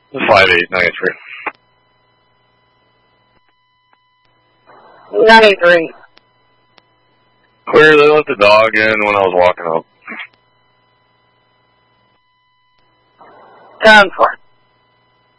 5893. 93. Clear, they let the dog in when I was walking up. 10-4.